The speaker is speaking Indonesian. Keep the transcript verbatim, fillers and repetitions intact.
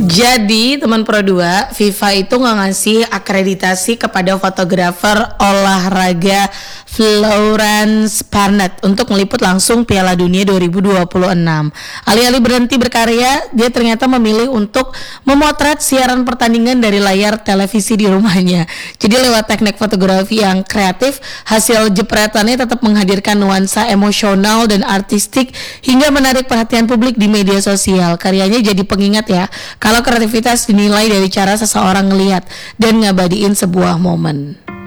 Jadi teman Pro dua, FIFA itu nggak ngasih akreditasi kepada fotografer olahraga Florence Barnett untuk meliput langsung Piala Dunia dua ribu dua puluh enam. Alih-alih berhenti berkarya, dia ternyata memilih untuk memotret siaran pertandingan dari layar televisi di rumahnya. Jadi lewat teknik fotografi yang kreatif, hasil jepretannya tetap menghadirkan nuansa emosional dan artistik hingga menarik perhatian publik di media sosial. Karyanya jadi pengingat ya, kalau kreativitas dinilai dari cara seseorang ngelihat dan ngabadiin sebuah momen.